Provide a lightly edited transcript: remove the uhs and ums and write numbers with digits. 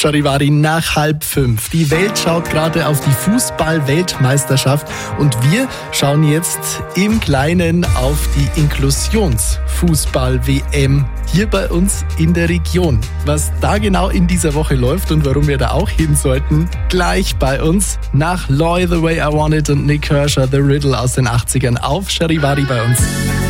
Charivari nach 4:30. Die Welt schaut gerade auf die Fußball-Weltmeisterschaft und wir schauen jetzt im Kleinen auf die Inklusionsfußball-WM hier bei uns in der Region. Was da genau in dieser Woche läuft und warum wir da auch hin sollten, gleich bei uns. Nach Loy, The Way I Want It und Nick Kershaw, The Riddle aus den 80ern auf Charivari bei uns.